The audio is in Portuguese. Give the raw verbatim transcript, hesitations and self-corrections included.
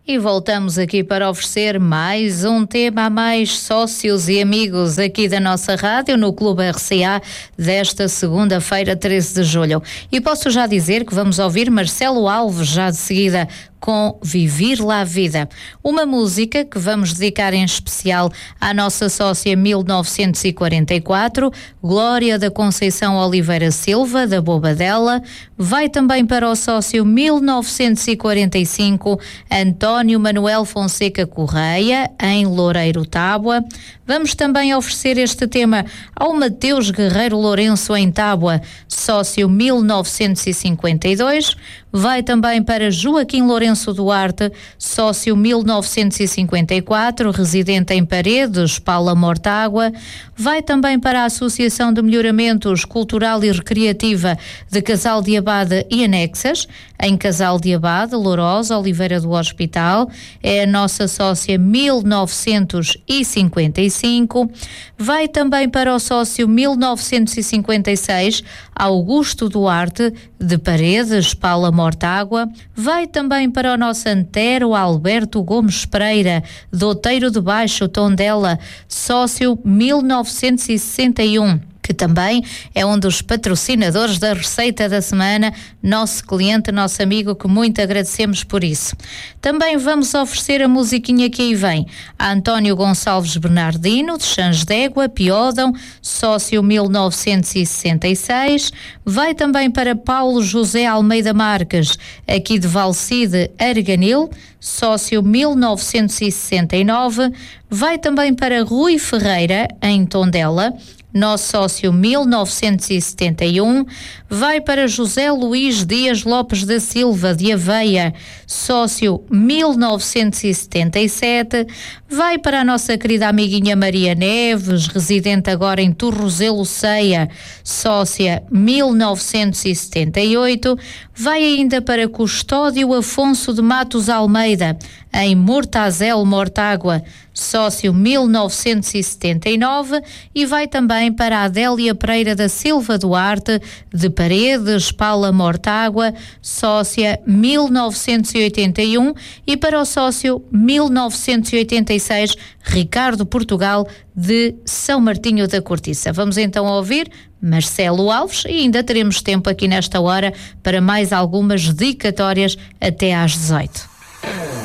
E voltamos aqui para oferecer mais um tema a mais sócios e amigos aqui da nossa rádio no Clube R C A desta segunda-feira, treze de julho. E posso já dizer que vamos ouvir Marcelo Alves já de seguida com Viver lá a Vida, uma música que vamos dedicar em especial à nossa sócia mil novecentos e quarenta e quatro, Glória da Conceição Oliveira Silva, da Bobadela. Vai também para o sócio mil novecentos e quarenta e cinco, António Manuel Fonseca Correia, em Loureiro Tábua. Vamos também oferecer este tema ao Mateus Guerreiro Lourenço, em Tábua, sócio mil novecentos e cinquenta e dois. Vai também para Joaquim Lourenço Duarte, sócio mil novecentos e cinquenta e quatro, residente em Paredes, Paula Mortágua. Vai também para a Associação de Melhoramentos Cultural e Recreativa de Casal de Abade e Anexas, em Casal de Abade, Lourosa, Oliveira do Hospital. É a nossa sócia mil novecentos e cinquenta e cinco. Vai também para o sócio mil novecentos e cinquenta e seis, Augusto Duarte, de Paredes, Paula Mortágua. Vai também para o nosso Antero Alberto Gomes Pereira, de Outeiro de Baixo, Tondela, sócio mil novecentos e sessenta e um, que também é um dos patrocinadores da Receita da Semana, nosso cliente, nosso amigo, que muito agradecemos por isso. Também vamos oferecer a musiquinha que aí vem a António Gonçalves Bernardino, de Xães d'Égua, Piódão, sócio mil novecentos e sessenta e seis. Vai também para Paulo José Almeida Marques, aqui de Valcide, Arganil, sócio mil novecentos e sessenta e nove. Vai também para Rui Ferreira, em Tondela, nosso sócio mil novecentos e setenta e um. Vai para José Luís Dias Lopes da Silva, de Aveia, sócio mil novecentos e setenta e sete. Vai para a nossa querida amiguinha Maria Neves, residente agora em Torrozelo Ceia, sócia mil novecentos e setenta e oito. Vai ainda para Custódio Afonso de Matos Almeida, em Mortazel, Mortágua, sócio mil novecentos e setenta e nove. E vai também para a Adélia Pereira da Silva Duarte, de Paredes, Paula Mortágua, sócia mil novecentos e oitenta e um. E para o sócio mil novecentos e oitenta e seis, Ricardo Portugal, de São Martinho da Cortiça. Vamos então ouvir Marcelo Alves e ainda teremos tempo aqui nesta hora para mais algumas dedicatórias até às dezoito.